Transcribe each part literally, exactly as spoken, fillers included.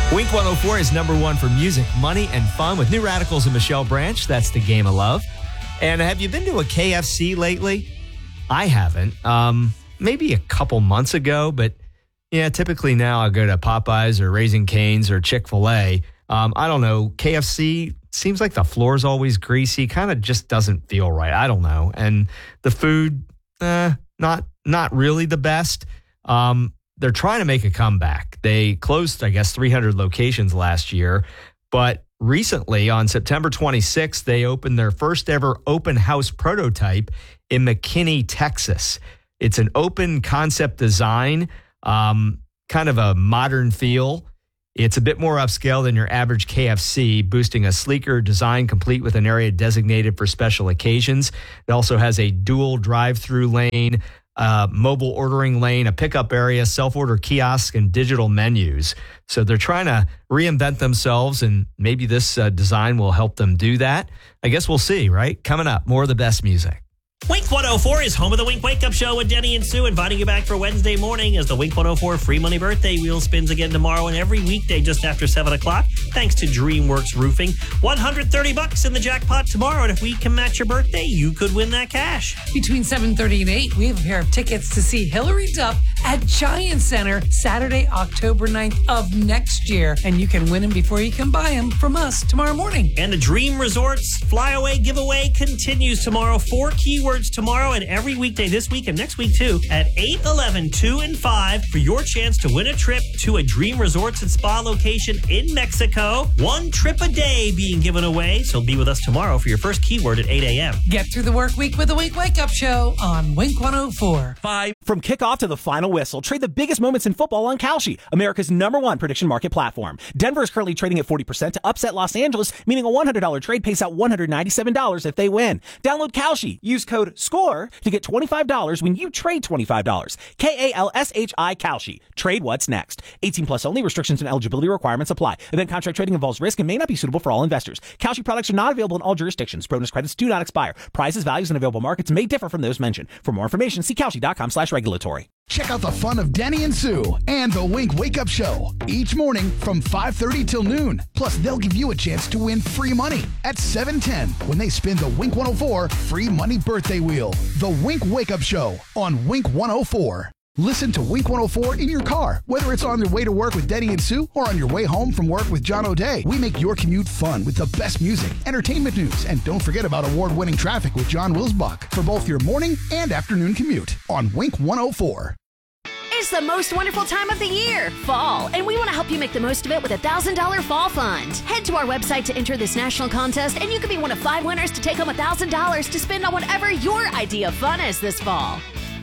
Wink one oh four is number one for music, money, and fun with New Radicals and Michelle Branch. That's the game of love. And have you been to a K F C lately? I haven't. Um, maybe a couple months ago, but yeah, typically now I go to Popeyes or Raising Cane's or Chick-fil-A. Um, I don't know. K F C seems like the floor is always greasy. Kind of just doesn't feel right. I don't know. And the food, eh, not not really the best. Um, they're trying to make a comeback. They closed, I guess, three hundred locations last year. But recently, on September twenty-sixth, they opened their first ever open house prototype in McKinney, Texas. It's an open concept design, um, kind of a modern feel. It's a bit more upscale than your average K F C, boosting a sleeker design complete with an area designated for special occasions. It also has a dual drive-through lane, uh, mobile ordering lane, a pickup area, self-order kiosk, and digital menus. So they're trying to reinvent themselves, and maybe this uh, design will help them do that. I guess we'll see, right? Coming up, more of the best music. Wink one oh four is home of the Wink Wake Up Show with Denny and Sue, inviting you back for Wednesday morning as the Wink one oh four Free Money Birthday Wheel spins again tomorrow and every weekday just after seven o'clock, thanks to DreamWorks Roofing. one hundred thirty bucks in the jackpot tomorrow, and if we can match your birthday, you could win that cash. Between seven thirty and eight, we have a pair of tickets to see Hillary Duff at Giant Center Saturday, October ninth of next year, and you can win them before you can buy them from us tomorrow morning. And the Dream Resorts Flyaway giveaway continues tomorrow. Four keywords tomorrow and every weekday this week and next week too at eight, eleven, two, and five for your chance to win a trip to a Dream Resorts and Spa location in Mexico. One trip a day being given away, so be with us tomorrow for your first keyword at eight a.m. Get through the work week with the Wink Wake Up Show on Wink one oh four. Five. From kickoff to the final whistle, trade the biggest moments in football on Kalshi, America's number one prediction market platform. Denver is currently trading at forty percent to upset Los Angeles, meaning a one hundred dollars trade pays out one hundred ninety-seven dollars if they win. Download Kalshi. Use code SCORE to get twenty-five dollars when you trade twenty-five dollars. K A L S H I Kalshi. Trade what's next. eighteen plus only. Restrictions and eligibility requirements apply. Event contract trading involves risk and may not be suitable for all investors. Kalshi products are not available in all jurisdictions. Bonus credits do not expire. Prices, values, and available markets may differ from those mentioned. For more information, see Kalshi.com slash regulatory. Check out the fun of Denny and Sue and the Wink Wake Up Show each morning from five thirty till noon. Plus, they'll give you a chance to win free money at seven ten when they spin the Wink one oh four Free Money Birthday Wheel. The Wink Wake Up Show on Wink one oh four. Listen to Wink one oh four in your car, whether it's on your way to work with Denny and Sue or on your way home from work with John O'Day. We make your commute fun with the best music, entertainment news, and don't forget about award-winning traffic with John Wilsbach for both your morning and afternoon commute on Wink one oh four. It's the most wonderful time of the year, fall, and we want to help you make the most of it with a one thousand dollars Fall Fund. Head to our website to enter this national contest, and you could be one of five winners to take home one thousand dollars to spend on whatever your idea of fun is this fall.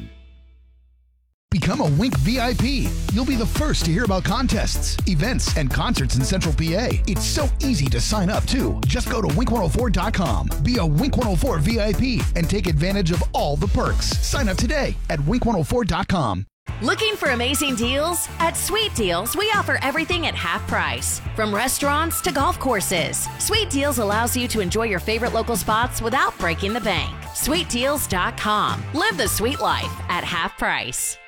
Become a Wink V I P. You'll be the first to hear about contests, events, and concerts in Central P A. It's so easy to sign up, too. Just go to wink one oh four dot com. Be a Wink one oh four V I P and take advantage of all the perks. Sign up today at wink one oh four dot com. Looking for amazing deals? At Sweet Deals, we offer everything at half price. From restaurants to golf courses, Sweet Deals allows you to enjoy your favorite local spots without breaking the bank. sweet deals dot com. Live the sweet life at half price.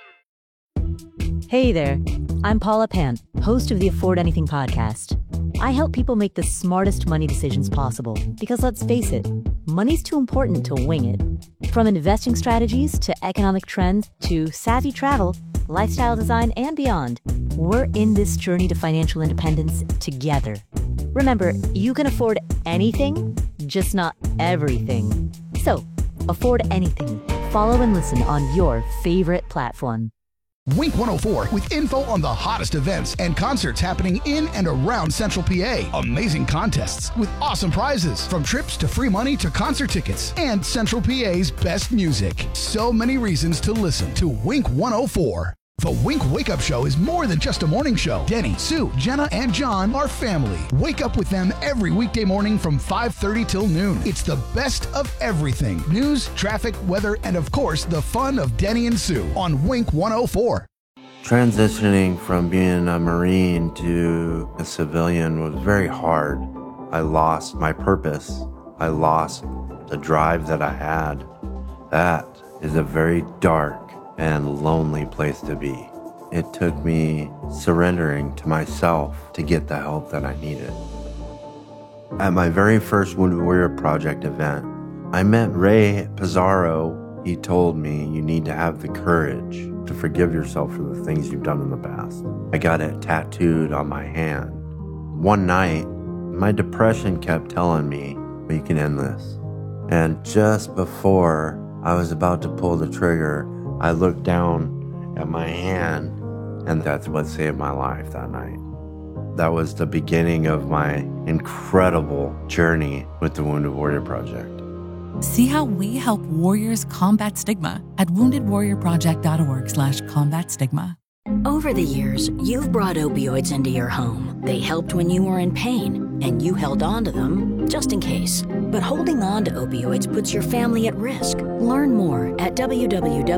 Hey there, I'm Paula Pant, host of the Afford Anything podcast. I help people make the smartest money decisions possible because, let's face it, money's too important to wing it. From investing strategies to economic trends to savvy travel, lifestyle design, and beyond, we're in this journey to financial independence together. Remember, you can afford anything, just not everything. So, afford anything. Follow and listen on your favorite platform. Wink one oh four with info on the hottest events and concerts happening in and around Central P A. Amazing contests with awesome prizes, from trips to free money to concert tickets, and Central P A's best music. So many reasons to listen to Wink one oh four. The Wink Wake Up Show is more than just a morning show. Denny, Sue, Jenna, and John are family. Wake up with them every weekday morning from five thirty till noon. It's the best of everything. News, traffic, weather, and of course, the fun of Denny and Sue on Wink one oh four. Transitioning from being a Marine to a civilian was very hard. I lost my purpose. I lost the drive that I had. That is a very dark and lonely place to be. it took me surrendering to myself to get the help that I needed. At my very first Wounded Warrior Project event, I met Ray Pizarro. He told me, you need to have the courage to forgive yourself for the things you've done in the past. I got it tattooed on my hand. One night, my depression kept telling me, you can end this. And just before I was about to pull the trigger, I looked down at my hand, and that's what saved my life that night. That was the beginning of my incredible journey with the Wounded Warrior Project. See how we help warriors combat stigma at wounded warrior project dot org slash combat stigma. Over the years, you've brought opioids into your home. They helped when you were in pain, and you held on to them just in case. But holding on to opioids puts your family at risk. Learn more at w w w